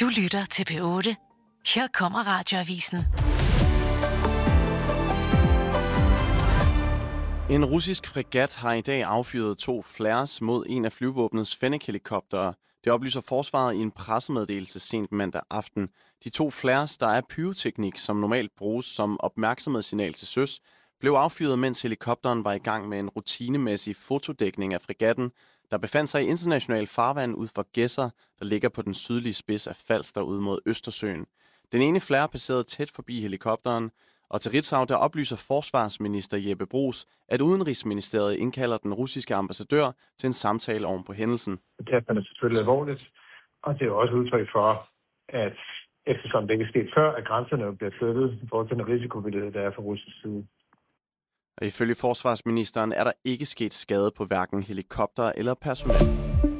Du lytter til P8. Her kommer Radioavisen. En russisk fregat har i dag affyret 2 flares mod en af flyvåbnets Fennek-helikoptere. Det oplyser forsvaret i en pressemeddelelse sent mandag aften. De 2 flares, der er pyroteknik, som normalt bruges som opmærksomhedssignal til søs, blev affyret, mens helikopteren var i gang med en rutinemæssig fotodækning af fregatten, der befandt sig i international farvand ud for Gedser, der ligger på den sydlige spids af Falster ud mod Østersøen. Den ene flare passerede tæt forbi helikopteren, og til Ritzau, der oplyser forsvarsminister Jeppe Bruus, at Udenrigsministeriet indkalder den russiske ambassadør til en samtale oven på hændelsen. Det tager man selvfølgelig alvorligt, og det er også udtryk for, at eftersom det ikke er sket før, at grænserne bliver flyttet i forhold til den risikobillede, der er fra russisk side. Og ifølge forsvarsministeren er der ikke sket skade på hverken helikopter eller personel.